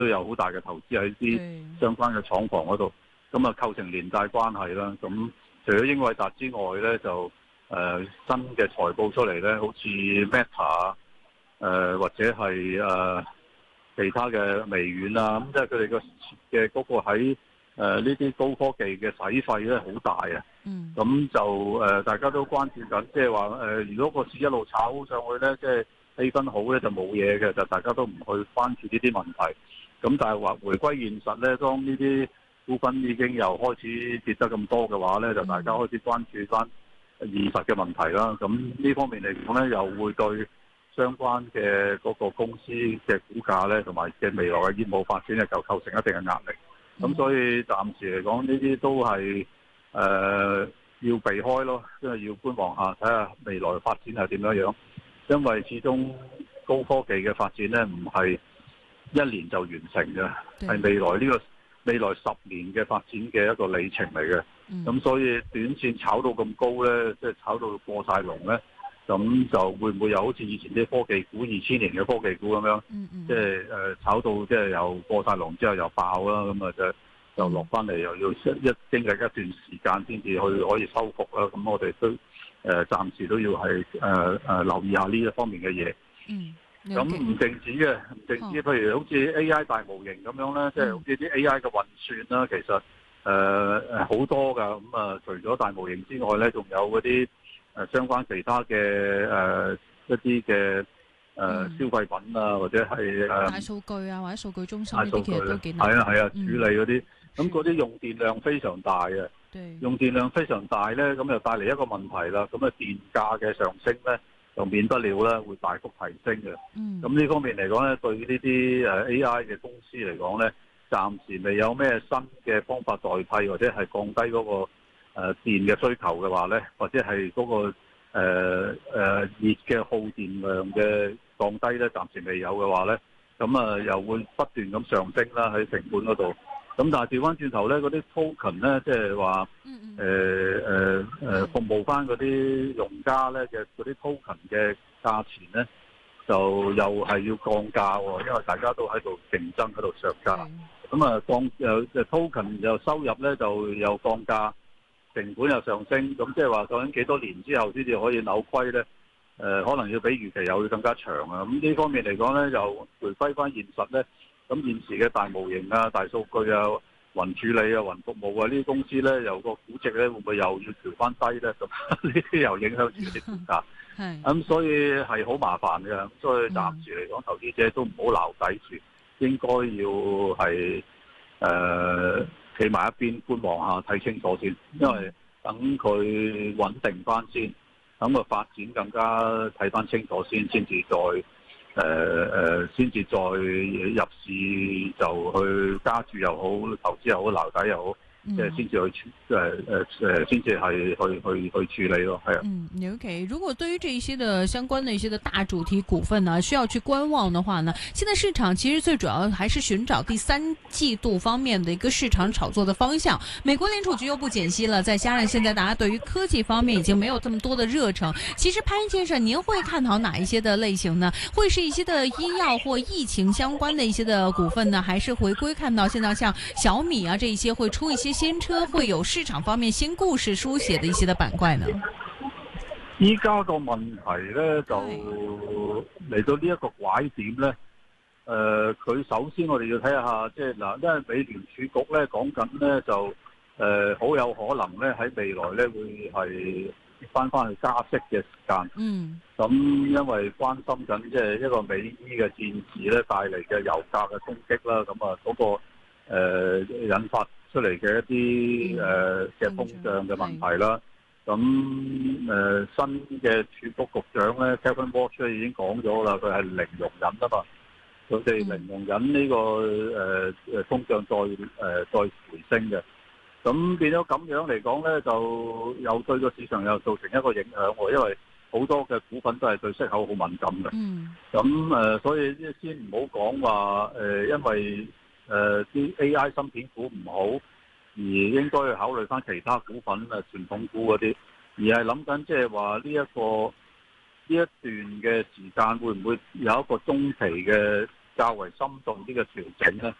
都有好大嘅投資喺啲相關嘅廠房嗰度，咁啊構成連帶關係啦。咁除咗英偉達之外咧，就新嘅財報出嚟咧，好似 Meta 或者係其他嘅微軟啊，咁即係佢哋嘅嗰個喺呢啲高科技嘅使費咧好大啊。咁就大家都關注緊，即係話如果個市一路炒上去咧，即係氣氛好咧就冇嘢嘅，就大家都唔去關注呢啲問題。咁但係話回歸現實咧，當呢啲股份已經又開始跌得咁多嘅話咧，就大家開始關注翻現實嘅問題啦。咁呢方面嚟講咧，又會對相關嘅嗰個公司嘅股價咧，同埋嘅未來嘅業務發展咧，就構成一定嘅壓力。咁所以暫時嚟講，呢啲都係要避開咯，因為要觀望下睇下未來發展係點樣樣。因為始終高科技嘅發展咧，唔係一年就完成嘅，係未來10年嘅發展嘅一個里程嚟嘅。咁所以短線炒到咁高咧，即係炒到過晒龍咧，咁就會唔會又好似以前啲科技股2000年嘅科技股咁樣，即係炒到即係又過晒龍之後又爆啦，咁啊就落翻嚟，又要經歷一段時間先至去可以收復啦。咁我哋都暫時都要係留意下呢一方面嘅嘢。咁唔淨止嘅，唔淨止，譬如好似 AI 大模型咁樣咧，即係好似啲 AI 嘅運算啦，其實好多噶。咁啊，除咗大模型之外咧，仲有嗰啲相關其他嘅一啲嘅消費品啊，或者係大數據啊，或者數據中心呢啲其實都幾難。 係啊，處理嗰啲，咁嗰啲用電量非常大嘅，用電量非常大咧，咁又帶嚟一個問題啦。咁啊，電價嘅上升咧，就免不了咧會大幅提升嘅。咁呢方面嚟講咧，對呢啲AI 嘅公司嚟講咧，暫時未有咩新嘅方法代替，或者係降低嗰個電嘅需求嘅話咧，或者係嗰個熱嘅耗電量嘅降低咧，暫時未有嘅話咧，咁啊又會不斷咁上升啦喺成本嗰度。咁但係調翻轉頭咧，嗰啲 token 咧，即係話服務翻嗰啲用家咧嘅嗰啲 token 嘅價錢咧，就又係要降價喎，因為大家都喺度競爭喺度上價。咁啊token 又收入咧就又降價，成本又上升。咁即係話究竟幾多年之後先至可以扭虧咧？可能要比預期又要更加長啊！咁呢方面嚟講咧，又回歸翻現實咧。咁現時嘅大模型啊、大數據啊、雲處理啊、雲服務啊呢啲公司咧，由個估值咧會唔會又要調翻低咧？咁呢啲又影響住啲股價。咁所以係好麻煩嘅。咁所以暫時嚟講，投資者都唔好撈底住，應該要係企埋一邊觀望下，睇清楚先。因為等佢穩定翻先，等個發展更加睇翻清楚先，先至再。先至再入市就去加注又好，投資又好，留底又好，即係先至去先至係去處理咯，係啊。 OK。如果對於這一些的相關的一些的大主題股份呢，需要去觀望的話呢，現在市場其實最主要還是尋找第3季度方面的一個市場炒作的方向。美國聯儲局又不減息了，再加上現在大家對於科技方面已經沒有這麼多的熱誠。其實潘先生，您會看好哪一些的類型呢？會是一些的醫藥或疫情相關的一些的股份呢，還是回歸看到現在像小米啊這一些會出一些新車，會有市場方面新故事書寫的一些的板塊呢？ 依家個問題咧就嚟到呢一個拐點咧，佢首先我哋要睇下，即係嗱，因為美聯儲局咧講緊咧就好有可能咧喺未來咧會係翻去加息嘅時間。咁因為關心緊即係一個美伊嘅戰事咧帶嚟嘅油價嘅衝擊啦，咁啊嗰個引發出嚟嘅一啲嘅通脹嘅問題啦。咁新嘅儲局局長咧 Kevin Walsh 已經講咗啦，佢係零容忍啊嘛，佢哋零容忍呢個通脹再回升嘅。咁變咗咁樣嚟講咧，就又對個市場又造成一個影響喎，因為好多嘅股份都係對息口好敏感嘅。咁所以先唔好講話因為啲 AI 芯片股唔好，而應該去考慮翻其他股份傳統股嗰啲，而係諗緊即係話呢一段嘅時間會唔會有一個中期嘅較為深度啲嘅調整咧，